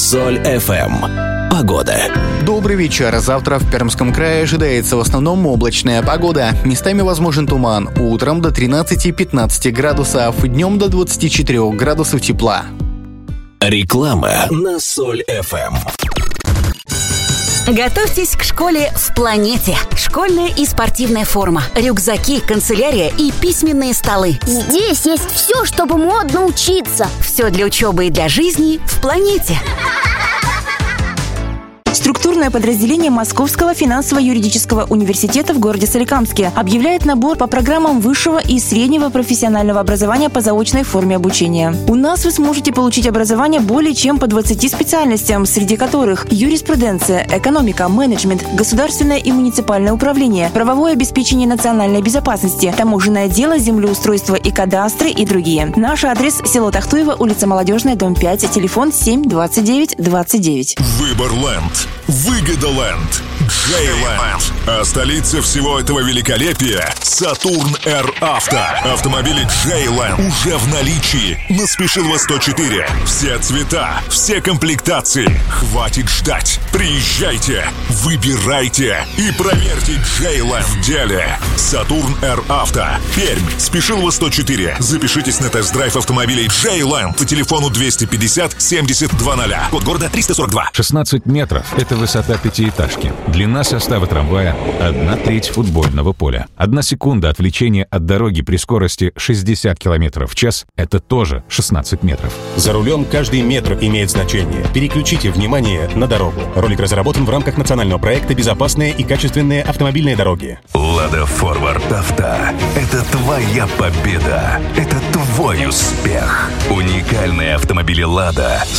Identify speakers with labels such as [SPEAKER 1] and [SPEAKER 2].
[SPEAKER 1] Соль FM. Погода.
[SPEAKER 2] Добрый вечер. Завтра в Пермском крае ожидается в основном облачная погода. Местами возможен туман. Утром до 13-15 градусов, днем до 24 градусов тепла.
[SPEAKER 1] Реклама на Соль FM.
[SPEAKER 3] Готовьтесь к школе в планете. Школьная и спортивная форма, рюкзаки, канцелярия и письменные столы.
[SPEAKER 4] Здесь есть все, чтобы модно учиться.
[SPEAKER 3] Все для учебы и для жизни в планете.
[SPEAKER 5] Структурное подразделение Московского финансово-юридического университета в городе Соликамске объявляет набор по программам высшего и среднего профессионального образования по заочной форме обучения. У нас вы сможете получить образование более чем по 20 специальностям, среди которых юриспруденция, экономика, менеджмент, государственное и муниципальное управление, правовое обеспечение национальной безопасности, таможенное дело, землеустройство и кадастры и другие. Наш адрес – село Тахтуево, улица Молодежная, дом 5, телефон 7 29 29.
[SPEAKER 6] Выборленд. Выгодоленд. Джейленд. А столица всего этого великолепия – Сатурн Р Авто. Автомобили Джейленд уже в наличии на Спешилова 104. Все цвета, все комплектации. Хватит ждать. Приезжайте, выбирайте и проверьте Джейленд в деле. Сатурн Р Авто. Пермь. Спешилова 104. Запишитесь на тест-драйв автомобилей Джейленд по телефону 250 70 00. Код города 342.
[SPEAKER 7] 16 метров – это высота пятиэтажки. Длина состава трамвая – 1/3 футбольного поля. 1 секунда отвлечения от дороги при скорости 60 км в час – это тоже 16 метров.
[SPEAKER 8] За рулем каждый метр имеет значение. Переключите внимание на дорогу. Ролик разработан в рамках национального проекта «Безопасные и качественные автомобильные дороги».
[SPEAKER 9] Лада Форвард Авто – это твоя победа. Это твой успех. Уникальные автомобили Лада